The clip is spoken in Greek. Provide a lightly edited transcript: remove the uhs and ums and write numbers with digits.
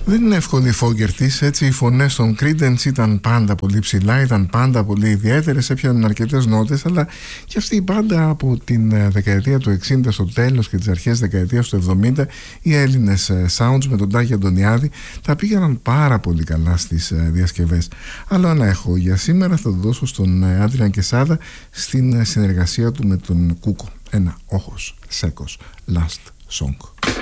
Δεν είναι εύκολη η Φόγκερτης, έτσι οι φωνές των Creedence ήταν πάντα πολύ ψηλά, ήταν πάντα πολύ ιδιαίτερες, έπιαναν αρκετές νότες, αλλά και αυτή η μπάντα από την δεκαετία του 60 στο τέλος και τις αρχές δεκαετίας του 70, οι Έλληνες Sounds με τον Τάκη Αντωνιάδη, τα πήγαιναν πάρα πολύ καλά στις διασκευές. Άλλο ένα έχω για σήμερα, θα το δώσω στον Άντριαν Κεσάδα στην συνεργασία του με τον Κούκο. Ένα όχος Σέκος Last Song.